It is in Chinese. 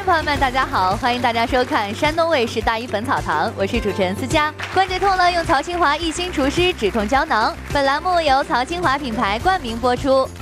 朋友们，大家好，欢迎大家收看山东卫视大医本草堂，我是主持人思佳。关节痛了，用曹清华益心除湿止痛胶囊。本栏目由曹清华品牌冠名播出。